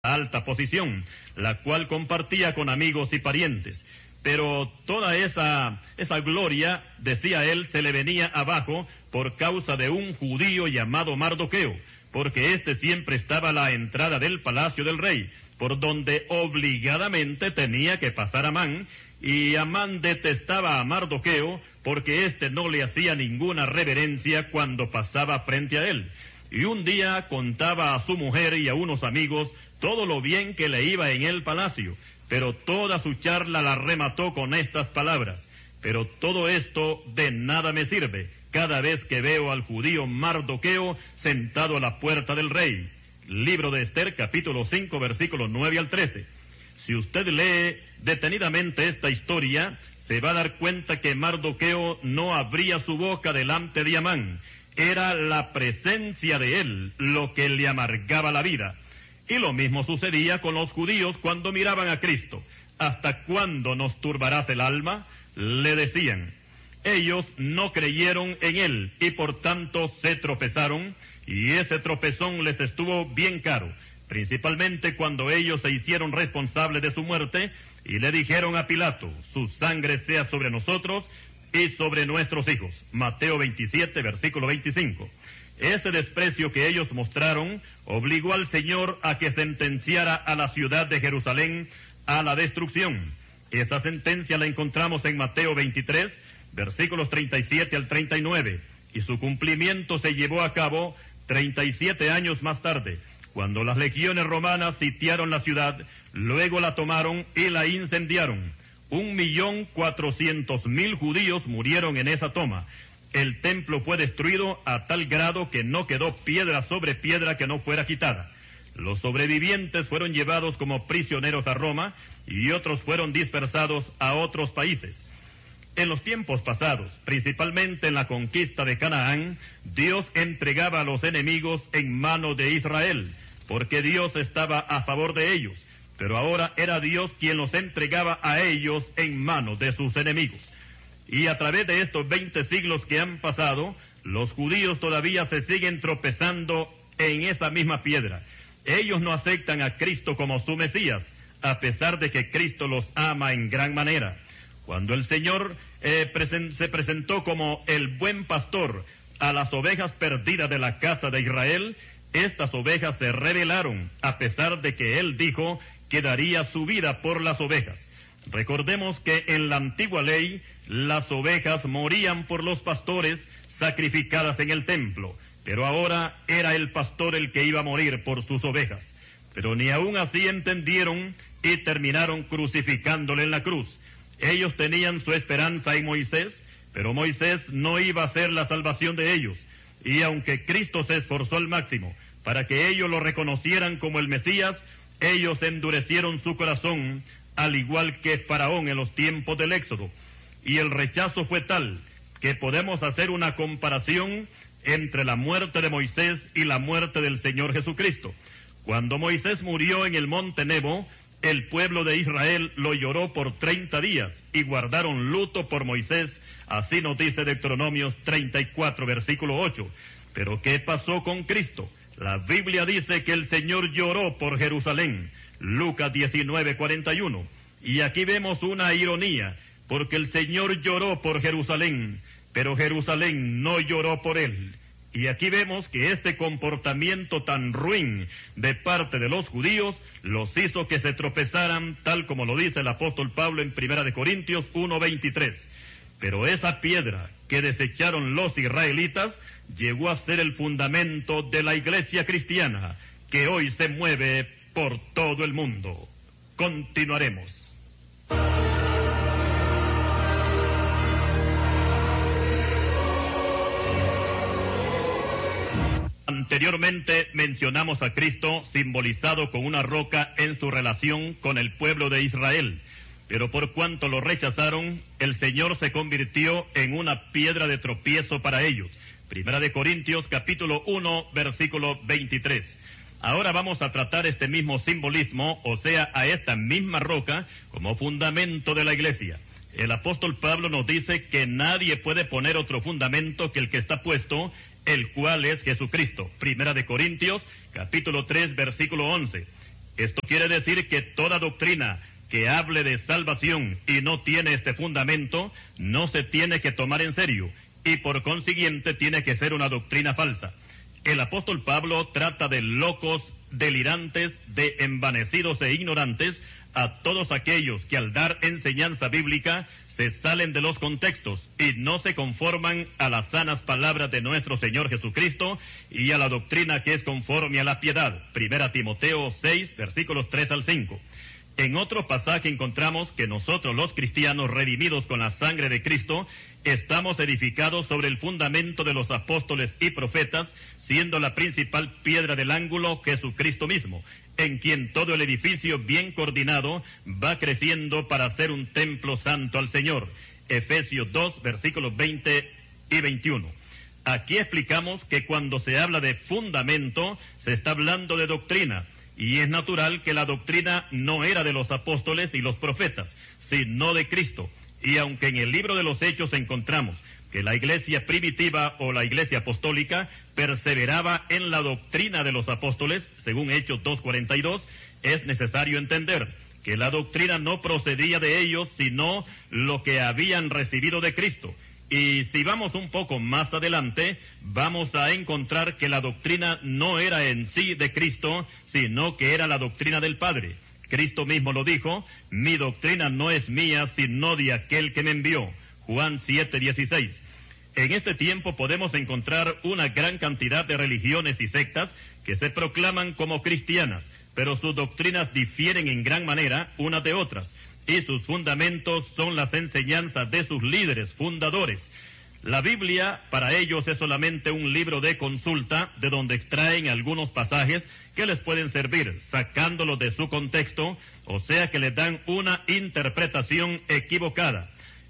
alta posición, la cual compartía con amigos y parientes. Pero toda esa gloria, decía él, se le venía abajo por causa de un judío llamado Mardoqueo, porque éste siempre estaba a la entrada del palacio del rey, por donde obligadamente tenía que pasar Amán, y Amán detestaba a Mardoqueo porque éste no le hacía ninguna reverencia cuando pasaba frente a él. Y un día contaba a su mujer y a unos amigos todo lo bien que le iba en el palacio, pero toda su charla la remató con estas palabras: pero todo esto de nada me sirve cada vez que veo al judío Mardoqueo sentado a la puerta del rey. Libro de Esther, capítulo 5, versículos 9 al 13. Si usted lee detenidamente esta historia, se va a dar cuenta que Mardoqueo no abría su boca delante de Amán. Era la presencia de él lo que le amargaba la vida. Y lo mismo sucedía con los judíos cuando miraban a Cristo. ¿Hasta cuándo nos turbarás el alma?, le decían. Ellos no creyeron en él y por tanto se tropezaron, y ese tropezón les estuvo bien caro, principalmente cuando ellos se hicieron responsables de su muerte y le dijeron a Pilato: su sangre sea sobre nosotros y sobre nuestros hijos. Mateo 27, versículo 25. Ese desprecio que ellos mostraron obligó al Señor a que sentenciara a la ciudad de Jerusalén a la destrucción. Esa sentencia la encontramos en Mateo 23, versículos 37 al 39, y su cumplimiento se llevó a cabo 37 años más tarde, cuando las legiones romanas sitiaron la ciudad, luego la tomaron y la incendiaron. 1.400.000 judíos murieron en esa toma. El templo fue destruido a tal grado que no quedó piedra sobre piedra que no fuera quitada. Los sobrevivientes fueron llevados como prisioneros a Roma y otros fueron dispersados a otros países. En los tiempos pasados, principalmente en la conquista de Canaán, Dios entregaba a los enemigos en manos de Israel, porque Dios estaba a favor de ellos, pero ahora era Dios quien los entregaba a ellos en manos de sus enemigos. Y a través de estos 20 siglos que han pasado, los judíos todavía se siguen tropezando en esa misma piedra. Ellos no aceptan a Cristo como su Mesías, a pesar de que Cristo los ama en gran manera. Cuando el Señor se presentó como el buen pastor a las ovejas perdidas de la casa de Israel, estas ovejas se rebelaron, a pesar de que Él dijo que daría su vida por las ovejas. Recordemos que en la antigua ley, las ovejas morían por los pastores sacrificadas en el templo, pero ahora era el pastor el que iba a morir por sus ovejas. Pero ni aún así entendieron y terminaron crucificándole en la cruz. Ellos tenían su esperanza en Moisés, pero Moisés no iba a ser la salvación de ellos. Y aunque Cristo se esforzó al máximo para que ellos lo reconocieran como el Mesías, ellos endurecieron su corazón, al igual que Faraón en los tiempos del Éxodo. Y el rechazo fue tal que podemos hacer una comparación entre la muerte de Moisés y la muerte del Señor Jesucristo. Cuando Moisés murió en el monte Nebo, el pueblo de Israel lo lloró por 30 días y guardaron luto por Moisés. Así nos dice Deuteronomios 34, versículo 8. Pero ¿qué pasó con Cristo? La Biblia dice que el Señor lloró por Jerusalén. Lucas 19, 41. Y aquí vemos una ironía, porque el Señor lloró por Jerusalén, pero Jerusalén no lloró por él. Y aquí vemos que este comportamiento tan ruin de parte de los judíos los hizo que se tropezaran, tal como lo dice el apóstol Pablo en 1 Corintios 1:23. Pero esa piedra que desecharon los israelitas llegó a ser el fundamento de la iglesia cristiana, que hoy se mueve por todo el mundo. Continuaremos. Anteriormente mencionamos a Cristo simbolizado con una roca en su relación con el pueblo de Israel, pero por cuanto lo rechazaron, el Señor se convirtió en una piedra de tropiezo para ellos. 1 Corintios capítulo 1, versículo 23. Ahora vamos a tratar este mismo simbolismo, o sea, a esta misma roca, como fundamento de la iglesia. El apóstol Pablo nos dice que nadie puede poner otro fundamento que el que está puesto, el cual es Jesucristo. 1 Corintios, capítulo 3, versículo 11. Esto quiere decir que toda doctrina que hable de salvación y no tiene este fundamento, no se tiene que tomar en serio, y por consiguiente tiene que ser una doctrina falsa. El apóstol Pablo trata de locos, delirantes, de envanecidos e ignorantes a todos aquellos que al dar enseñanza bíblica se salen de los contextos y no se conforman a las sanas palabras de nuestro Señor Jesucristo y a la doctrina que es conforme a la piedad. 1 Timoteo 6, versículos 3 al 5. En otro pasaje encontramos que nosotros los cristianos redimidos con la sangre de Cristo estamos edificados sobre el fundamento de los apóstoles y profetas, siendo la principal piedra del ángulo Jesucristo mismo, en quien todo el edificio bien coordinado va creciendo para ser un templo santo al Señor. Efesios 2, versículos 20 y 21. Aquí explicamos que cuando se habla de fundamento, se está hablando de doctrina. Y es natural que la doctrina no era de los apóstoles y los profetas, sino de Cristo. Y aunque en el libro de los Hechos encontramos que la iglesia primitiva o la iglesia apostólica perseveraba en la doctrina de los apóstoles, según Hechos 2:42, es necesario entender que la doctrina no procedía de ellos, sino lo que habían recibido de Cristo. Y si vamos un poco más adelante, vamos a encontrar que la doctrina no era en sí de Cristo, sino que era la doctrina del Padre. Cristo mismo lo dijo: mi doctrina no es mía, sino de aquel que me envió. Juan 7:16. En este tiempo podemos encontrar una gran cantidad de religiones y sectas que se proclaman como cristianas, pero sus doctrinas difieren en gran manera unas de otras, y sus fundamentos son las enseñanzas de sus líderes fundadores. La Biblia para ellos es solamente un libro de consulta de donde extraen algunos pasajes que les pueden servir, sacándolos de su contexto, o sea que les dan una interpretación equivocada.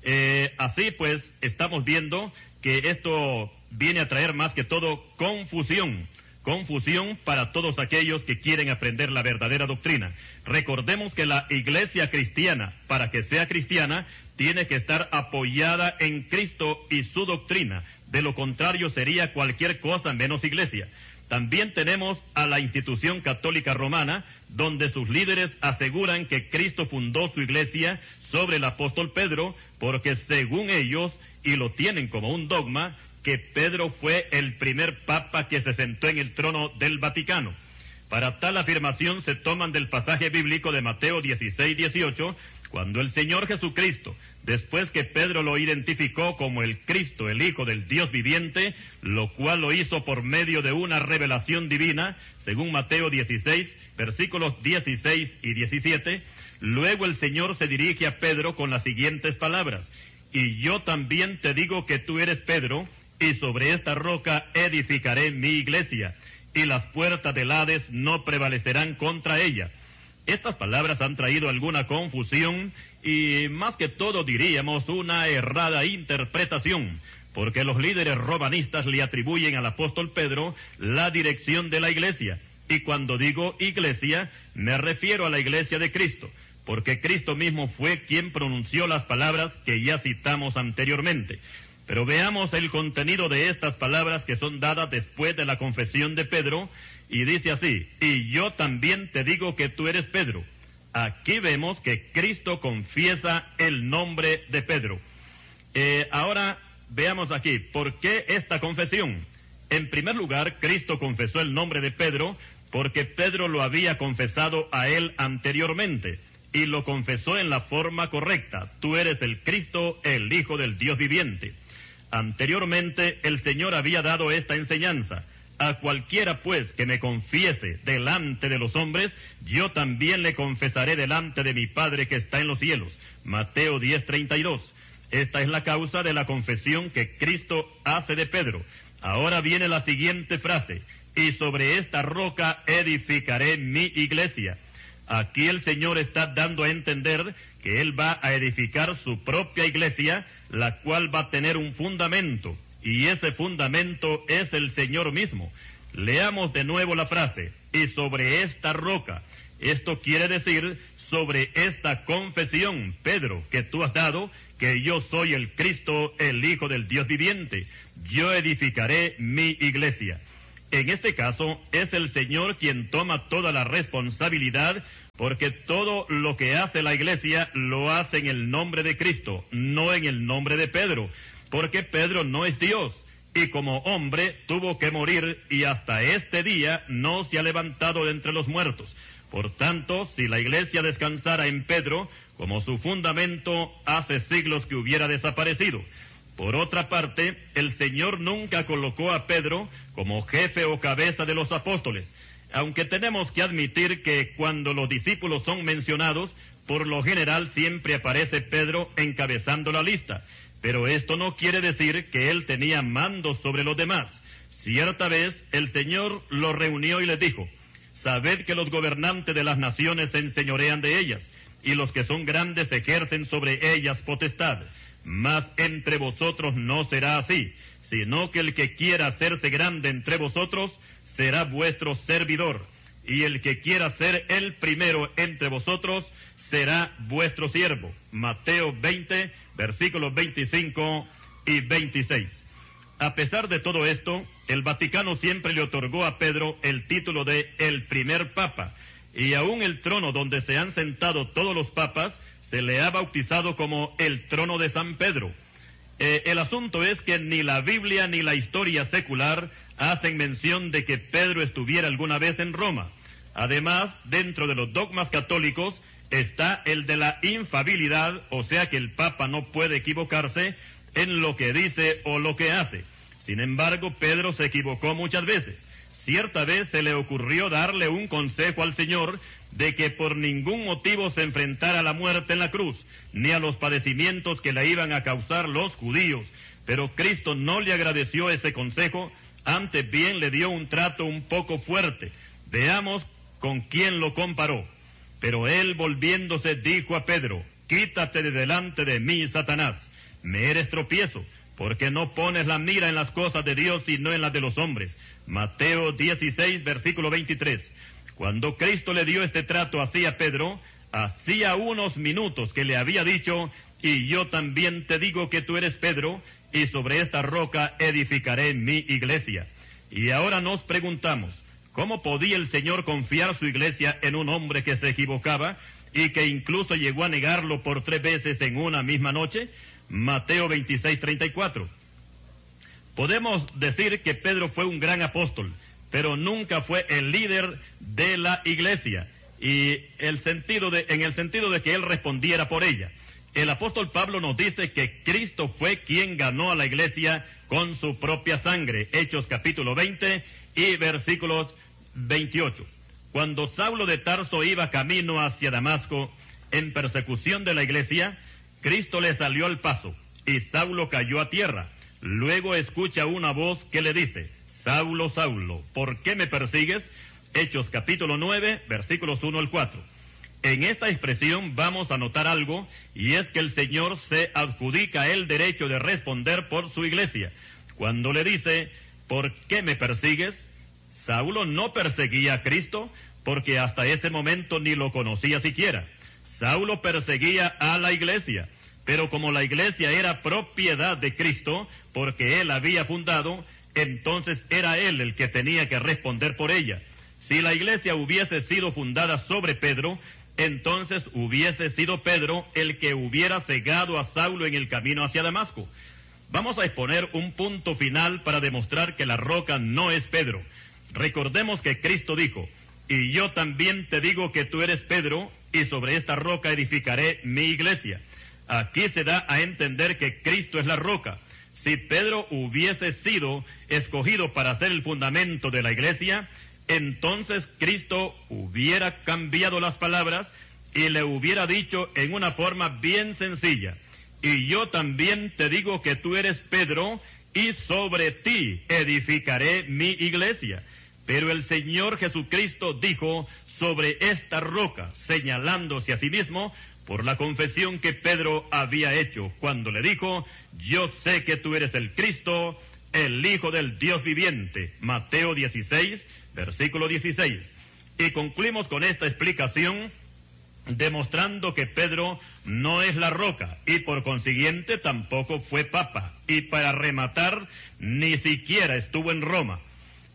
Así pues, estamos viendo que esto viene a traer más que todo confusión para todos aquellos que quieren aprender la verdadera doctrina. Recordemos que la iglesia cristiana, para que sea cristiana, tiene que estar apoyada en Cristo y su doctrina. De lo contrario sería cualquier cosa menos iglesia. También tenemos a la institución católica romana, donde sus líderes aseguran que Cristo fundó su iglesia sobre el apóstol Pedro, porque según ellos, y lo tienen como un dogma, que Pedro fue el primer papa que se sentó en el trono del Vaticano. Para tal afirmación se toman del pasaje bíblico de Mateo 16:18, cuando el Señor Jesucristo, después que Pedro lo identificó como el Cristo, el Hijo del Dios viviente, lo cual lo hizo por medio de una revelación divina, según Mateo 16, versículos 16 y 17, luego el Señor se dirige a Pedro con las siguientes palabras: y yo también te digo que tú eres Pedro, y sobre esta roca edificaré mi iglesia, y las puertas del Hades no prevalecerán contra ella. Estas palabras han traído alguna confusión y más que todo diríamos una errada interpretación, porque los líderes romanistas le atribuyen al apóstol Pedro la dirección de la iglesia. Y cuando digo iglesia, me refiero a la iglesia de Cristo, porque Cristo mismo fue quien pronunció las palabras que ya citamos anteriormente. Pero veamos el contenido de estas palabras que son dadas después de la confesión de Pedro, y dice así: y yo también te digo que tú eres Pedro. Aquí vemos que Cristo confiesa el nombre de Pedro. Ahora veamos aquí, ¿por qué esta confesión? En primer lugar, Cristo confesó el nombre de Pedro porque Pedro lo había confesado a él anteriormente, y lo confesó en la forma correcta: tú eres el Cristo, el Hijo del Dios viviente. Anteriormente el Señor había dado esta enseñanza: a cualquiera pues que me confiese delante de los hombres, yo también le confesaré delante de mi Padre que está en los cielos. Mateo 10:32. Esta es la causa de la confesión que Cristo hace de Pedro. Ahora viene la siguiente frase: y sobre esta roca edificaré mi iglesia. Aquí el Señor está dando a entender que Él va a edificar su propia iglesia, la cual va a tener un fundamento, y ese fundamento es el Señor mismo. Leamos de nuevo la frase: y sobre esta roca. Esto quiere decir sobre esta confesión, Pedro, que tú has dado, que yo soy el Cristo, el Hijo del Dios viviente. Yo edificaré mi iglesia. En este caso, es el Señor quien toma toda la responsabilidad, porque todo lo que hace la iglesia lo hace en el nombre de Cristo, no en el nombre de Pedro, porque Pedro no es Dios, y como hombre tuvo que morir, y hasta este día no se ha levantado de entre los muertos. Por tanto, si la iglesia descansara en Pedro, como su fundamento, hace siglos que hubiera desaparecido. Por otra parte, el Señor nunca colocó a Pedro como jefe o cabeza de los apóstoles, aunque tenemos que admitir que cuando los discípulos son mencionados, por lo general siempre aparece Pedro encabezando la lista, pero esto no quiere decir que él tenía mando sobre los demás. Cierta vez el Señor los reunió y les dijo: sabed que los gobernantes de las naciones se enseñorean de ellas, y los que son grandes ejercen sobre ellas potestad. Mas entre vosotros no será así, sino que el que quiera hacerse grande entre vosotros será vuestro servidor, y el que quiera ser el primero entre vosotros será vuestro siervo. Mateo 20, versículos 25 y 26. A pesar de todo esto, el Vaticano siempre le otorgó a Pedro el título de el primer papa, y aún el trono donde se han sentado todos los papas se le ha bautizado como el trono de San Pedro. El asunto es que ni la Biblia ni la historia secular hacen mención de que Pedro estuviera alguna vez en Roma. Además, dentro de los dogmas católicos está el de la infalibilidad, o sea que el Papa no puede equivocarse en lo que dice o lo que hace. Sin embargo, Pedro se equivocó muchas veces. Cierta vez se le ocurrió darle un consejo al Señor de que por ningún motivo se enfrentara a la muerte en la cruz, ni a los padecimientos que le iban a causar los judíos. Pero Cristo no le agradeció ese consejo, antes bien le dio un trato un poco fuerte. Veamos con quién lo comparó. Pero él, volviéndose, dijo a Pedro: quítate de delante de mí, Satanás, me eres tropiezo, porque no pones la mira en las cosas de Dios, sino en las de los hombres. Mateo 16, versículo 23. Cuando Cristo le dio este trato así a Pedro, hacía unos minutos que le había dicho: y yo también te digo que tú eres Pedro, y sobre esta roca edificaré mi iglesia. Y ahora nos preguntamos, ¿cómo podía el Señor confiar su iglesia en un hombre que se equivocaba y que incluso llegó a negarlo por 3 veces en una misma noche? Mateo 26, 34. Podemos decir que Pedro fue un gran apóstol, pero nunca fue el líder de la iglesia, y en el sentido de que él respondiera por ella. El apóstol Pablo nos dice que Cristo fue quien ganó a la iglesia con su propia sangre. Hechos capítulo 20 y versículos 28. Cuando Saulo de Tarso iba camino hacia Damasco en persecución de la iglesia, Cristo le salió al paso y Saulo cayó a tierra. Luego escucha una voz que le dice: Saulo, Saulo, ¿por qué me persigues? Hechos capítulo 9, versículos 1 al 4. En esta expresión vamos a notar algo, y es que el Señor se adjudica el derecho de responder por su iglesia. Cuando le dice: ¿por qué me persigues? Saulo no perseguía a Cristo, porque hasta ese momento ni lo conocía siquiera. Saulo perseguía a la iglesia, pero como la iglesia era propiedad de Cristo, porque él había fundado, entonces era él el que tenía que responder por ella. Si la iglesia hubiese sido fundada sobre Pedro, entonces hubiese sido Pedro el que hubiera cegado a Saulo en el camino hacia Damasco. Vamos a exponer un punto final para demostrar que la roca no es Pedro. Recordemos que Cristo dijo: y yo también te digo que tú eres Pedro, y sobre esta roca edificaré mi iglesia. Aquí se da a entender que Cristo es la roca. Si Pedro hubiese sido escogido para ser el fundamento de la iglesia, entonces Cristo hubiera cambiado las palabras y le hubiera dicho en una forma bien sencilla: y yo también te digo que tú eres Pedro, y sobre ti edificaré mi iglesia. Pero el Señor Jesucristo dijo: sobre esta roca, señalándose a sí mismo por la confesión que Pedro había hecho cuando le dijo: yo sé que tú eres el Cristo, el Hijo del Dios viviente. Mateo 16, versículo 16. Y concluimos con esta explicación demostrando que Pedro no es la roca y por consiguiente tampoco fue papa, y para rematar, ni siquiera estuvo en Roma.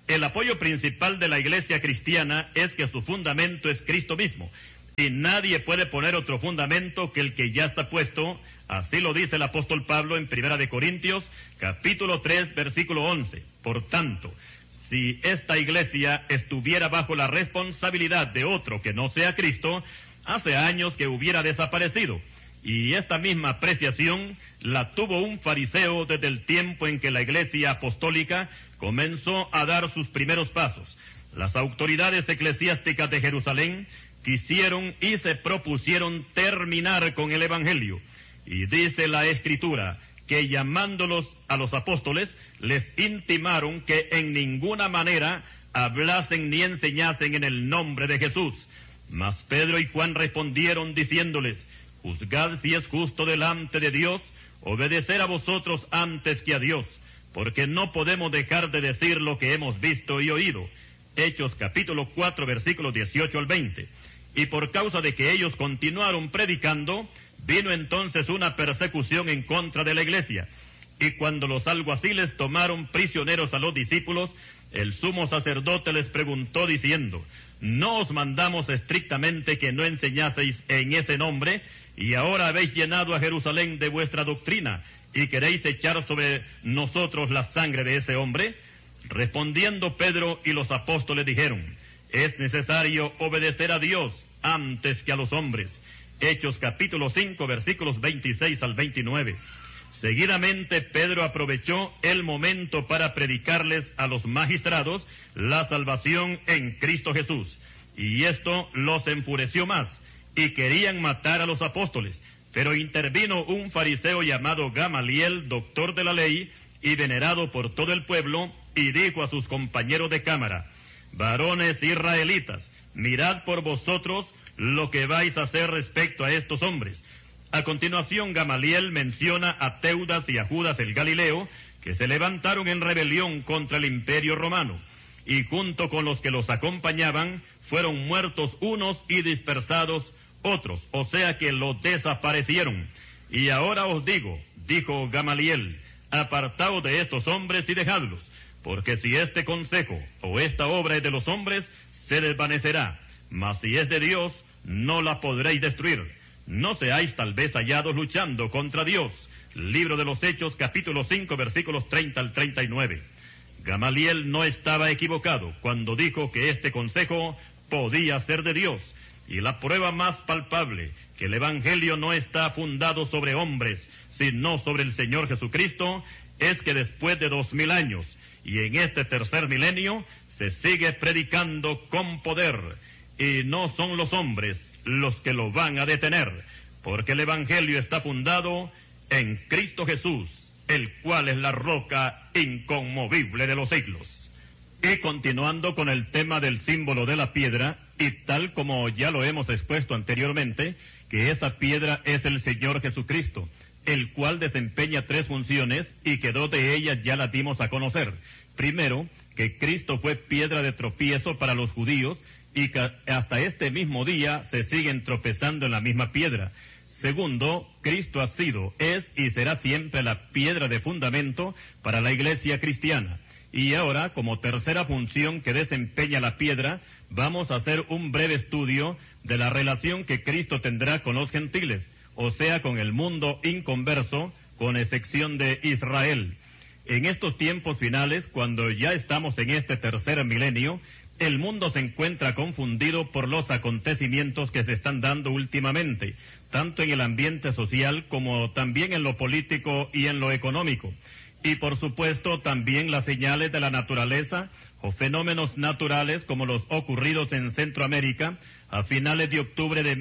El apoyo principal de la iglesia cristiana es que su fundamento es Cristo mismo, y nadie puede poner otro fundamento que el que ya está puesto. Así lo dice el apóstol Pablo en 1 Corintios, capítulo 3, versículo 11. Por tanto, si esta iglesia estuviera bajo la responsabilidad de otro que no sea Cristo, hace años que hubiera desaparecido. Y esta misma apreciación la tuvo un fariseo desde el tiempo en que la iglesia apostólica comenzó a dar sus primeros pasos. Las autoridades eclesiásticas de Jerusalén quisieron y se propusieron terminar con el Evangelio. Y dice la Escritura que llamándolos a los apóstoles, les intimaron que en ninguna manera hablasen ni enseñasen en el nombre de Jesús. Mas Pedro y Juan respondieron diciéndoles: juzgad si es justo delante de Dios obedecer a vosotros antes que a Dios, porque no podemos dejar de decir lo que hemos visto y oído. Hechos capítulo 4, versículos 18 al 20. Y por causa de que ellos continuaron predicando, vino entonces una persecución en contra de la iglesia. Y cuando los alguaciles tomaron prisioneros a los discípulos, el sumo sacerdote les preguntó diciendo: ¿no os mandamos estrictamente que no enseñaseis en ese nombre? Y ahora habéis llenado a Jerusalén de vuestra doctrina, y queréis echar sobre nosotros la sangre de ese hombre. Respondiendo Pedro y los apóstoles dijeron: es necesario obedecer a Dios antes que a los hombres. Hechos capítulo 5, versículos 26 al 29. Seguidamente Pedro aprovechó el momento para predicarles a los magistrados la salvación en Cristo Jesús. Y esto los enfureció más, y querían matar a los apóstoles. Pero intervino un fariseo llamado Gamaliel, doctor de la ley, y venerado por todo el pueblo, y dijo a sus compañeros de cámara: varones israelitas, mirad por vosotros lo que vais a hacer respecto a estos hombres. A continuación, Gamaliel menciona a Teudas y a Judas el Galileo, que se levantaron en rebelión contra el imperio romano, y junto con los que los acompañaban, fueron muertos unos y dispersados otros, o sea que los desaparecieron. Y ahora os digo, dijo Gamaliel, apartaos de estos hombres y dejadlos, porque si este consejo o esta obra es de los hombres, se desvanecerá, mas si es de Dios, no la podréis destruir. No seáis tal vez hallados luchando contra Dios. Libro de los Hechos, capítulo 5, versículos 30 al 39. Gamaliel no estaba equivocado cuando dijo que este consejo podía ser de Dios. Y la prueba más palpable que el Evangelio no está fundado sobre hombres, sino sobre el Señor Jesucristo, es que después de 2000 años, y en este tercer milenio, se sigue predicando con poder, y no son los hombres los que lo van a detener, porque el Evangelio está fundado en Cristo Jesús, el cual es la roca inconmovible de los siglos. Y continuando con el tema del símbolo de la piedra, y tal como ya lo hemos expuesto anteriormente, que esa piedra es el Señor Jesucristo, el cual desempeña 3 funciones, y que 2 de ellas ya las dimos a conocer. Primero, que Cristo fue piedra de tropiezo para los judíos, y que hasta este mismo día se siguen tropezando en la misma piedra. Segundo, Cristo ha sido, es y será siempre la piedra de fundamento para la iglesia cristiana. Y ahora, como tercera función que desempeña la piedra, vamos a hacer un breve estudio de la relación que Cristo tendrá con los gentiles, o sea, con el mundo inconverso, con excepción de Israel. En estos tiempos finales, cuando ya estamos en este tercer milenio, el mundo se encuentra confundido por los acontecimientos que se están dando últimamente, tanto en el ambiente social como también en lo político y en lo económico. Y por supuesto también las señales de la naturaleza o fenómenos naturales como los ocurridos en Centroamérica a finales de octubre de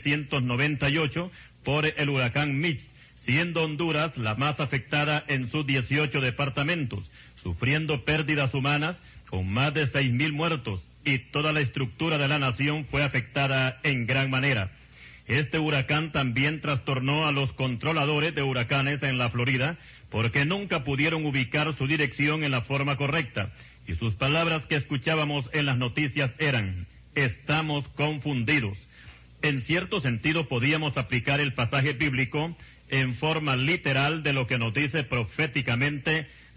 1998 por el huracán Mitch, siendo Honduras la más afectada en sus 18 departamentos, sufriendo pérdidas humanas con más de 6,000 muertos, y toda la estructura de la nación fue afectada en gran manera. Este huracán también trastornó a los controladores de huracanes en la Florida, porque nunca pudieron ubicar su dirección en la forma correcta, y sus palabras que escuchábamos en las noticias eran: estamos confundidos. En cierto sentido podíamos aplicar el pasaje bíblico en forma literal de lo que nos dice proféticamente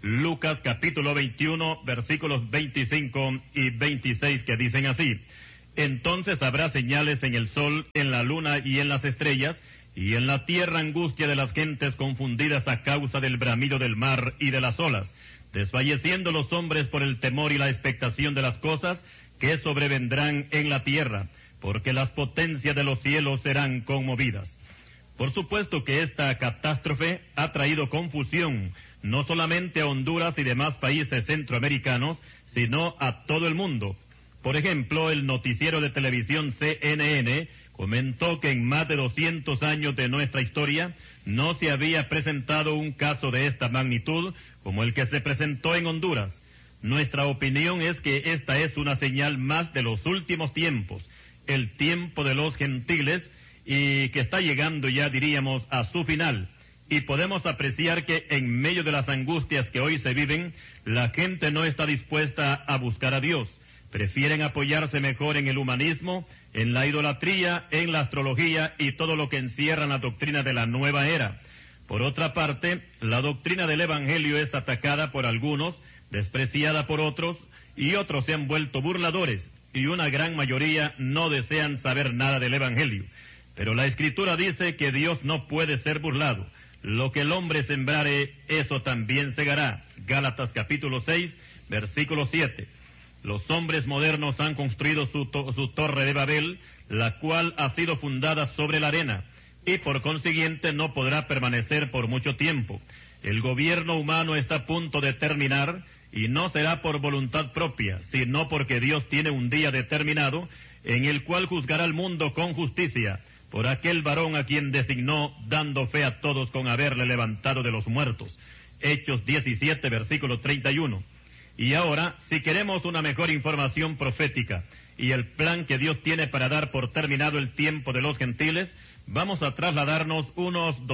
Lucas capítulo 21, versículos 25 y 26, que dicen así: entonces habrá señales en el sol, en la luna y en las estrellas, y en la tierra angustia de las gentes confundidas a causa del bramido del mar y de las olas, desfalleciendo los hombres por el temor y la expectación de las cosas que sobrevendrán en la tierra, porque las potencias de los cielos serán conmovidas. Por supuesto que esta catástrofe ha traído confusión, no solamente a Honduras y demás países centroamericanos, sino a todo el mundo. Por ejemplo, el noticiero de televisión CNN comentó que en más de 200 años de nuestra historia no se había presentado un caso de esta magnitud como el que se presentó en Honduras. Nuestra opinión es que esta es una señal más de los últimos tiempos, el tiempo de los gentiles, y que está llegando ya, diríamos, a su final. Y podemos apreciar que en medio de las angustias que hoy se viven, la gente no está dispuesta a buscar a Dios. Prefieren apoyarse mejor en el humanismo, en la idolatría, en la astrología y todo lo que encierra la doctrina de la nueva era. Por otra parte, la doctrina del Evangelio es atacada por algunos, despreciada por otros, y otros se han vuelto burladores, y una gran mayoría no desean saber nada del Evangelio. Pero la Escritura dice que Dios no puede ser burlado. Lo que el hombre sembrare, eso también segará. Gálatas capítulo 6, versículo 7. Los hombres modernos han construido su torre de Babel, la cual ha sido fundada sobre la arena, y por consiguiente no podrá permanecer por mucho tiempo. El gobierno humano está a punto de terminar, y no será por voluntad propia, sino porque Dios tiene un día determinado, en el cual juzgará al mundo con justicia, por aquel varón a quien designó, dando fe a todos con haberle levantado de los muertos. Hechos 17, versículo 31. Y ahora, si queremos una mejor información profética y el plan que Dios tiene para dar por terminado el tiempo de los gentiles, vamos a trasladarnos unos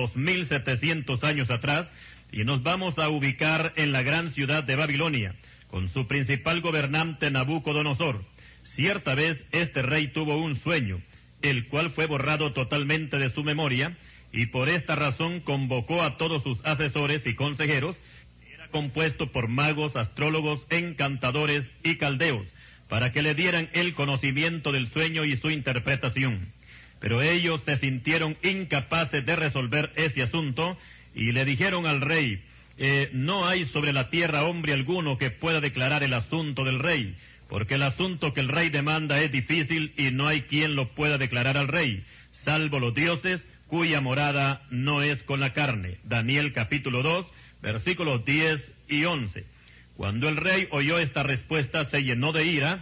2700 años atrás y nos vamos a ubicar en la gran ciudad de Babilonia, con su principal gobernante Nabucodonosor. Cierta vez este rey tuvo un sueño, el cual fue borrado totalmente de su memoria, y por esta razón convocó a todos sus asesores y consejeros, que era compuesto por magos, astrólogos, encantadores y caldeos, para que le dieran el conocimiento del sueño y su interpretación. Pero ellos se sintieron incapaces de resolver ese asunto, y le dijeron al rey: no hay sobre la tierra hombre alguno que pueda declarar el asunto del rey, porque el asunto que el rey demanda es difícil y no hay quien lo pueda declarar al rey, salvo los dioses cuya morada no es con la carne. Daniel capítulo 2, versículos 10 y 11. Cuando el rey oyó esta respuesta, se llenó de ira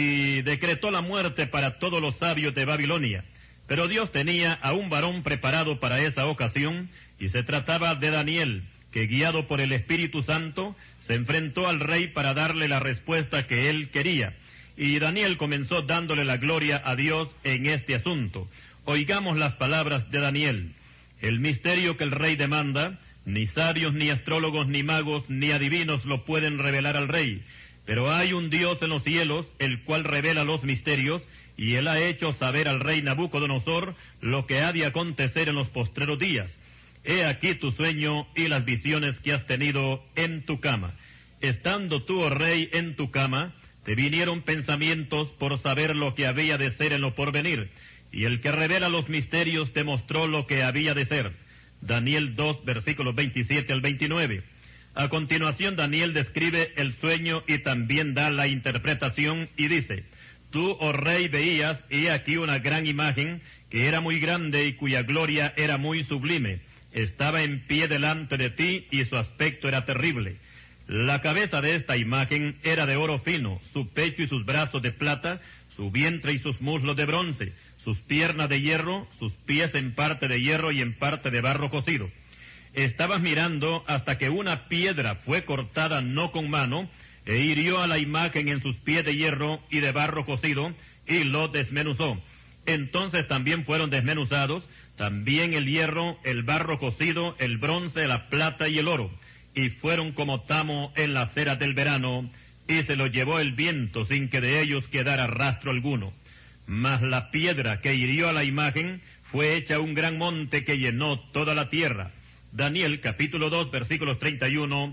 y decretó la muerte para todos los sabios de Babilonia. Pero Dios tenía a un varón preparado para esa ocasión, y se trataba de Daniel, que guiado por el Espíritu Santo, se enfrentó al rey para darle la respuesta que él quería. Y Daniel comenzó dándole la gloria a Dios en este asunto. Oigamos las palabras de Daniel. El misterio que el rey demanda, ni sabios, ni astrólogos, ni magos, ni adivinos lo pueden revelar al rey. Pero hay un Dios en los cielos, el cual revela los misterios, y él ha hecho saber al rey Nabucodonosor lo que ha de acontecer en los postreros días. He aquí tu sueño y las visiones que has tenido en tu cama. Estando tú, oh rey, en tu cama, te vinieron pensamientos por saber lo que había de ser en lo porvenir, y el que revela los misterios te mostró lo que había de ser. Daniel 2, versículos 27 al 29. A continuación, Daniel describe el sueño y también da la interpretación y dice: tú, oh rey, veías, y aquí una gran imagen, que era muy grande y cuya gloria era muy sublime. Estaba en pie delante de ti y su aspecto era terrible. La cabeza de esta imagen era de oro fino, su pecho y sus brazos de plata, su vientre y sus muslos de bronce, sus piernas de hierro, sus pies en parte de hierro y en parte de barro cocido. Estabas mirando hasta que una piedra fue cortada no con mano, e hirió a la imagen en sus pies de hierro y de barro cocido, y lo desmenuzó. Entonces también fueron desmenuzados, también el hierro, el barro cocido, el bronce, la plata y el oro, y fueron como tamo en las eras del verano, y se los llevó el viento sin que de ellos quedara rastro alguno. Mas la piedra que hirió a la imagen fue hecha un gran monte que llenó toda la tierra. Daniel capítulo 2 versículos 31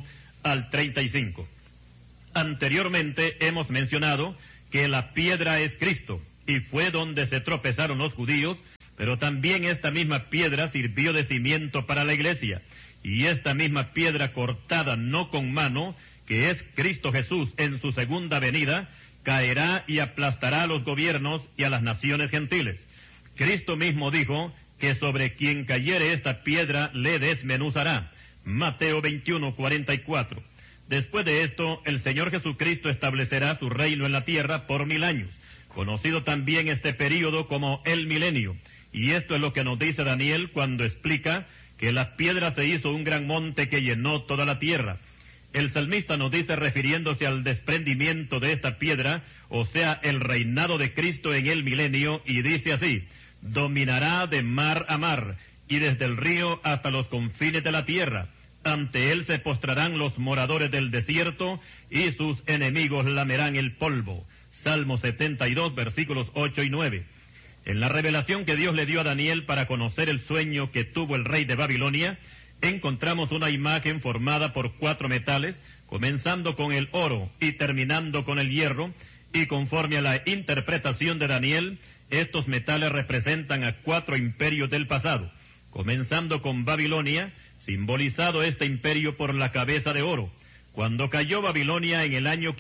al 35. Anteriormente hemos mencionado que la piedra es Cristo, y fue donde se tropezaron los judíos, pero también esta misma piedra sirvió de cimiento para la iglesia, y esta misma piedra cortada no con mano, que es Cristo Jesús en su segunda venida, caerá y aplastará a los gobiernos y a las naciones gentiles. Cristo mismo dijo que sobre quien cayere esta piedra le desmenuzará. Mateo 21:44. Después de esto, el Señor Jesucristo establecerá su reino en la tierra por 1000 años, conocido también este período como el milenio. Y esto es lo que nos dice Daniel cuando explica que la piedra se hizo un gran monte que llenó toda la tierra. El salmista nos dice, refiriéndose al desprendimiento de esta piedra, o sea, el reinado de Cristo en el milenio, y dice así: dominará de mar a mar, y desde el río hasta los confines de la tierra. Ante él se postrarán los moradores del desierto, y sus enemigos lamerán el polvo. Salmo 72, versículos 8 y 9. En la revelación que Dios le dio a Daniel para conocer el sueño que tuvo el rey de Babilonia, encontramos una imagen formada por 4 metales, comenzando con el oro y terminando con el hierro, y conforme a la interpretación de Daniel, estos metales representan a 4 imperios del pasado, comenzando con Babilonia, simbolizado este imperio por la cabeza de oro. Cuando cayó Babilonia en el año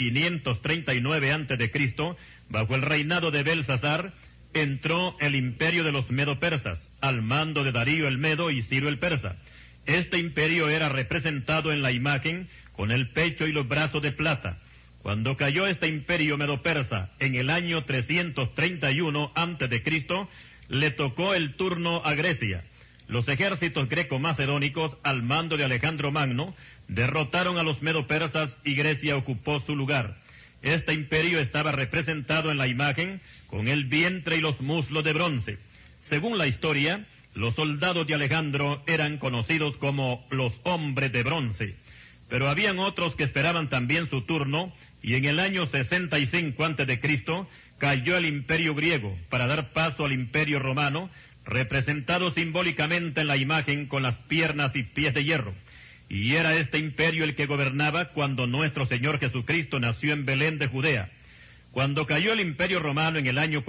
539 a.C., bajo el reinado de Belsasar, entró el imperio de los medo-persas, al mando de Darío el Medo y Ciro el Persa. Este imperio era representado en la imagen con el pecho y los brazos de plata. Cuando cayó este imperio medo-persa en el año 331 a.C., le tocó el turno a Grecia. Los ejércitos greco-macedónicos, al mando de Alejandro Magno, derrotaron a los medo-persas y Grecia ocupó su lugar. Este imperio estaba representado en la imagen con el vientre y los muslos de bronce. Según la historia, los soldados de Alejandro eran conocidos como los hombres de bronce. Pero habían otros que esperaban también su turno, y en el año 65 a.C. cayó el imperio griego para dar paso al imperio romano, representado simbólicamente en la imagen con las piernas y pies de hierro. Y era este imperio el que gobernaba cuando nuestro Señor Jesucristo nació en Belén de Judea. Cuando cayó el imperio romano en el año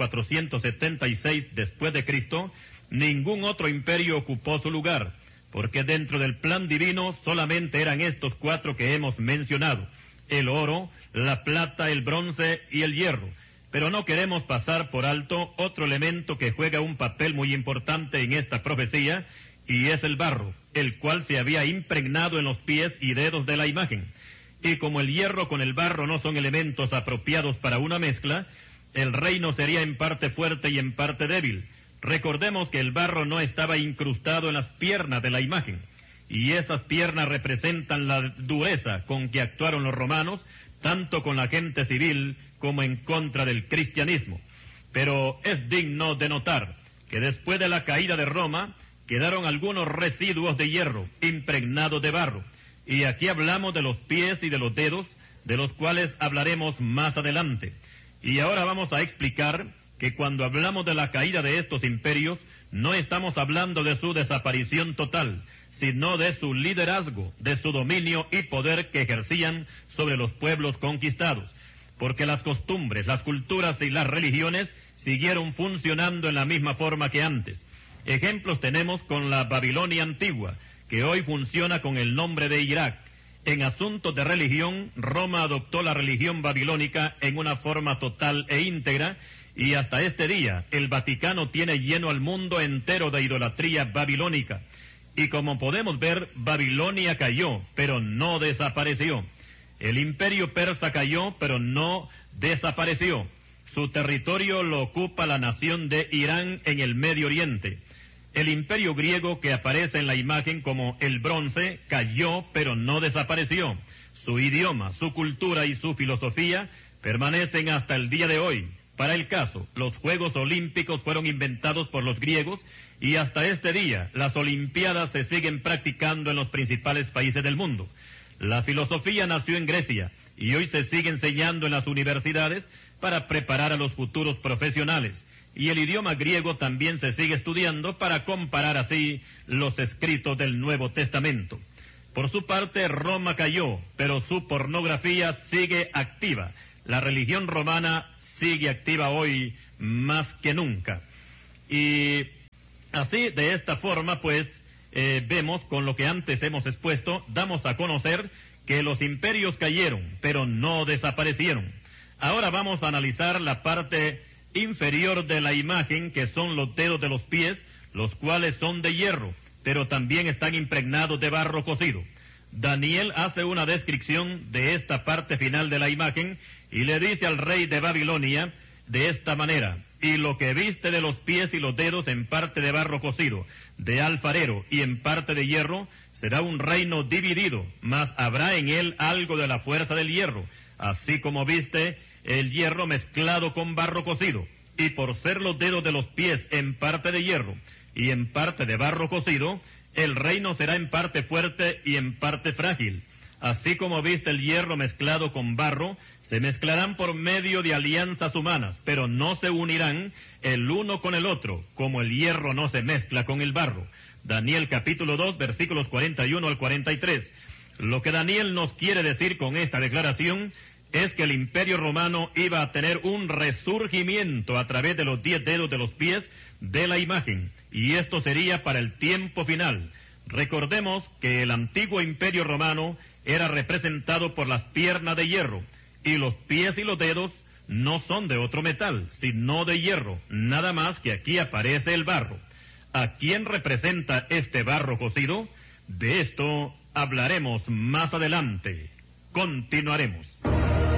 476 después de Cristo, ningún otro imperio ocupó su lugar, porque dentro del plan divino solamente eran estos 4 que hemos mencionado: el oro, la plata, el bronce y el hierro. Pero no queremos pasar por alto otro elemento que juega un papel muy importante en esta profecía, y es el barro, el cual se había impregnado en los pies y dedos de la imagen. Y como el hierro con el barro no son elementos apropiados para una mezcla, el reino sería en parte fuerte y en parte débil. Recordemos que el barro no estaba incrustado en las piernas de la imagen, y esas piernas representan la dureza con que actuaron los romanos, tanto con la gente civil como en contra del cristianismo. Pero es digno de notar que después de la caída de Roma, quedaron algunos residuos de hierro impregnados de barro, y aquí hablamos de los pies y de los dedos, de los cuales hablaremos más adelante. Y ahora vamos a explicar que cuando hablamos de la caída de estos imperios, no estamos hablando de su desaparición total, sino de su liderazgo, de su dominio y poder que ejercían sobre los pueblos conquistados, porque las costumbres, las culturas y las religiones siguieron funcionando en la misma forma que antes. Ejemplos tenemos con la Babilonia antigua, que hoy funciona con el nombre de Irak. En asuntos de religión, Roma adoptó la religión babilónica en una forma total e íntegra, y hasta este día el Vaticano tiene lleno al mundo entero de idolatría babilónica. Y como podemos ver, Babilonia cayó, pero no desapareció. El imperio persa cayó, pero no desapareció. Su territorio lo ocupa la nación de Irán en el Medio Oriente. El imperio griego, que aparece en la imagen como el bronce, cayó, pero no desapareció. Su idioma, su cultura y su filosofía permanecen hasta el día de hoy. Para el caso, los Juegos Olímpicos fueron inventados por los griegos, y hasta este día las Olimpiadas se siguen practicando en los principales países del mundo. La filosofía nació en Grecia y hoy se sigue enseñando en las universidades para preparar a los futuros profesionales. Y el idioma griego también se sigue estudiando para comparar así los escritos del Nuevo Testamento. Por su parte, Roma cayó, pero su pornografía sigue activa. La religión romana sigue activa hoy más que nunca. Y así, de esta forma, pues, vemos con lo que antes hemos expuesto, damos a conocer que los imperios cayeron, pero no desaparecieron. Ahora vamos a analizar la parte inferior de la imagen, que son los dedos de los pies, los cuales son de hierro, pero también están impregnados de barro cocido. Daniel hace una descripción de esta parte final de la imagen y le dice al rey de Babilonia de esta manera: y lo que viste de los pies y los dedos en parte de barro cocido, de alfarero y en parte de hierro, será un reino dividido, mas habrá en él algo de la fuerza del hierro, así como viste el hierro mezclado con barro cocido. Y por ser los dedos de los pies en parte de hierro y en parte de barro cocido, el reino será en parte fuerte y en parte frágil. Así como viste el hierro mezclado con barro, se mezclarán por medio de alianzas humanas, pero no se unirán el uno con el otro, como el hierro no se mezcla con el barro. Daniel capítulo 2, versículos 41 al 43. Lo que Daniel nos quiere decir con esta declaración es que el imperio romano iba a tener un resurgimiento a través de los 10 dedos de los pies de la imagen, y esto sería para el tiempo final. Recordemos que el antiguo imperio romano era representado por las piernas de hierro, y los pies y los dedos no son de otro metal, sino de hierro, nada más que aquí aparece el barro. ¿A quién representa este barro cocido? De esto hablaremos más adelante. Continuaremos.